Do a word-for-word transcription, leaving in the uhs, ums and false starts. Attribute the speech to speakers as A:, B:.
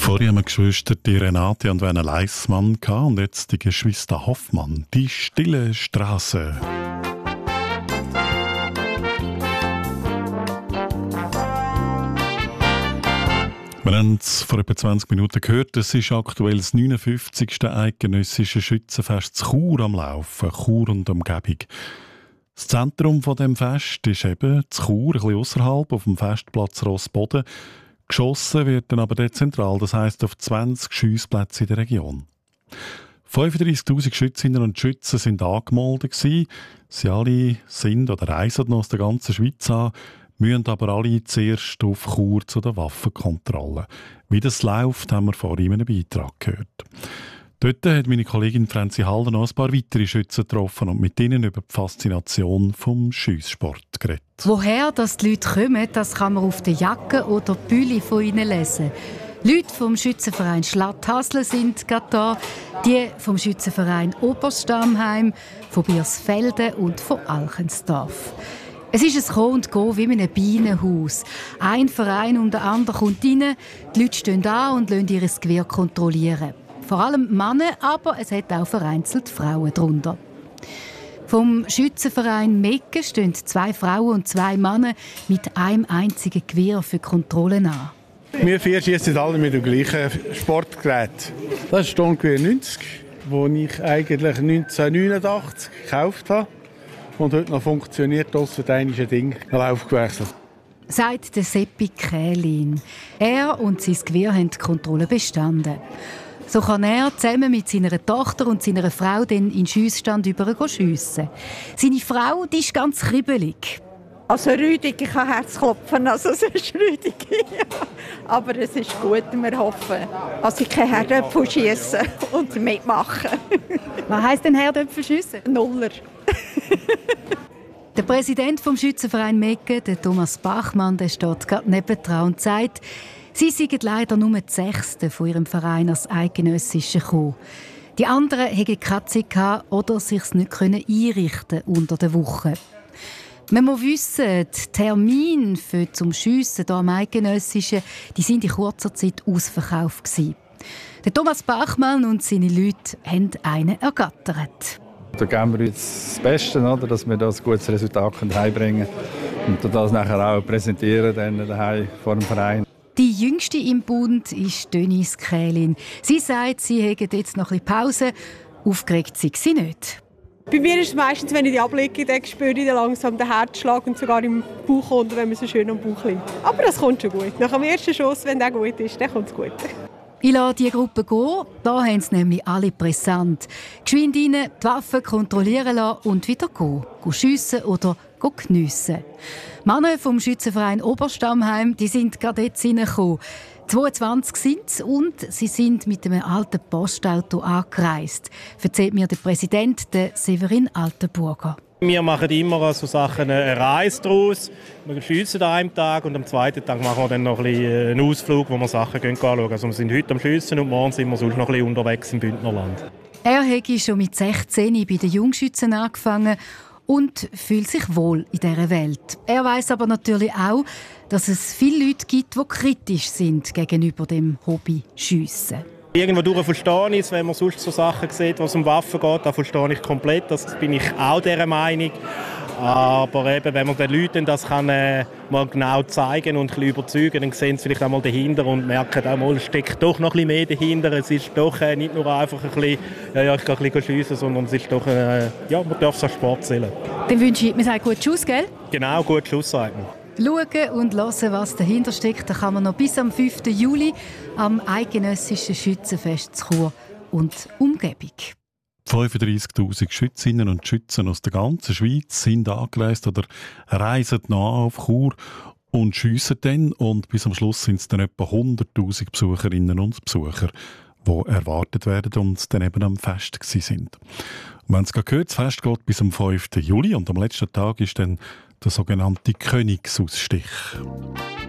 A: Vorher haben wir Geschwister die Renate und Werner Leissmann und jetzt die Geschwister Hoffmann. Die stille Straße. Wir haben es vor etwa zwanzig Minuten gehört, es ist aktuell das neunundfünfzigste eidgenössische Schützenfest zu Chur am Laufen, Chur und Umgebung. Das Zentrum von dem Fest ist eben zu Chur, ein bisschen ausserhalb, auf dem Festplatz Rossboden. Geschossen wird dann aber dezentral, das heisst auf zwanzig Schiessplätze in der Region. fünfunddreissigtausend Schützinnen und Schützen sind angemeldet gewesen. Sie alle sind oder reisen noch aus der ganzen Schweiz an, müssen aber alle zuerst auf Chur zu der Waffenkontrolle. Wie das läuft, haben wir vorhin in einem Beitrag gehört. Dort hat meine Kollegin Franzi Halder noch ein paar weitere Schützen getroffen und mit ihnen über die Faszination vom Schiesssport geredet.
B: Woher dass die Leute kommen, das kann man auf der Jacke oder Büli von ihnen lesen. Leute vom Schützenverein Schlatthasle sind gerade da, die vom Schützenverein Oberstammheim, von Biersfelden und von Alchensdorf. Es ist ein Kommen und Gehen wie in einem Bienenhaus. Ein Verein und der andere kommt rein, die Leute stehen da und lassen ihr Gewehr kontrollieren. Vor allem Männer, aber es hat auch vereinzelt Frauen darunter. Vom Schützenverein Mecken stehen zwei Frauen und zwei Männer mit einem einzigen Gewehr für Kontrollen an.
C: Wir vier schießen alle mit dem gleichen Sportgerät. Das ist Sturmgewehr neunzig, das ich eigentlich neunzehnhundertneunundachtzig gekauft habe und heute noch funktioniert, ausser einiges Ding aufgewechselt.
B: Sagt der Seppi Kählin. Er und sein Gewehr haben die Kontrolle bestanden. So kann er zusammen mit seiner Tochter und seiner Frau dann in den Schiessstand über schiessen. Seine Frau, die ist ganz kribbelig.
D: Also Rüdig, ich kann Herzklopfen, also es ist Rüdig. Aber es ist gut, wir hoffen, dass ich keine Herdöpfel schiesse und mitmache.
B: Was heisst denn Herdöpfel schiessen?
D: Nuller.
B: Der Präsident vom Schützenverein Mecken, der Thomas Bachmann, der steht gerade nebendran und sagt, sie sind leider nur die Sechsten von ihrem Verein als Eidgenössische gekommen. Die anderen hatten keine Zeit oder sich nicht einrichten unter der Woche. Man muss wissen, die Termine für zum Schiessen hier am Eidgenössischen, die sind in kurzer Zeit ausverkauft gewesen. Der Thomas Bachmann und seine Leute haben einen ergattert.
E: Da geben wir uns das Beste, oder, dass wir das ein gutes Resultat heimbringen können und das nachher auch präsentieren dann daheim vor dem Verein.
B: Die jüngste im Bund ist Denise Kählin. Sie sagt, sie hätte jetzt noch ein bisschen Pause. Aufgeregt sei sie nicht.
F: Bei mir ist es meistens, wenn ich die ablege, dann spüre ich langsam den Herzschlag und sogar im Bauch unten, wenn man so schön am Bauch liegt. Aber das kommt schon gut. Nach dem ersten Schuss, wenn der gut ist, dann kommt es gut.
B: Ich lasse die Gruppe gehen. Da haben sie nämlich alle präsent. Geschwind rein, die Waffen kontrollieren lassen und wieder gehen. Gehen schiessen oder gehen geniessen. Männer vom Schützenverein Oberstammheim, die sind gerade jetzt reingekommen. zweiundzwanzig sind sie und sie sind mit einem alten Postauto angereist, erzählt mir der Präsident, der Severin Altenburger.
G: Wir machen immer so Sachen eine Reise daraus. Wir schiessen an einem Tag und am zweiten Tag machen wir dann noch ein bisschen einen Ausflug, wo wir Sachen anschauen. Also wir sind heute am Schiessen und morgen sind wir sonst noch ein bisschen unterwegs im Bündnerland.
B: Er hätte schon mit sechzehn bei den Jungschützen angefangen und fühlt sich wohl in dieser Welt. Er weiss aber natürlich auch, dass es viele Leute gibt, die kritisch sind gegenüber dem Hobby Schiessen.
G: Irgendwo durch verstehe ich es, wenn man sonst so Sachen sieht, was um Waffen geht, da verstehe ich komplett, das bin ich auch dieser Meinung. Aber eben, wenn man den Leuten das kann, äh, mal genau zeigen und ein bisschen überzeugen, dann sehen sie vielleicht auch mal dahinter und merken auch mal, es steckt doch noch ein bisschen mehr dahinter. Es ist doch äh, nicht nur einfach ein bisschen, ja, ja ich kann ein bisschen schiessen, sondern es ist doch, äh, ja, man darf es als Sport zählen.
B: Dann wünsche ich, man sagt gut Schuss, gell?
G: Genau, gut Schuss sagt man.
B: Schauen und hören, was dahinter steckt, da kann man noch bis am fünften Juli am Eidgenössischen Schützenfest zu Chur und Umgebung.
A: fünfunddreissigtausend Schützinnen und Schützen aus der ganzen Schweiz sind angereist oder reisen nach auf Chur und schiessen dann. Und bis am Schluss sind es dann etwa hunderttausend Besucherinnen und Besucher, die erwartet werden und dann eben am Fest sind. Und wenn es gehört, das Fest geht bis am fünften Juli und am letzten Tag ist dann der sogenannte Königsausstich.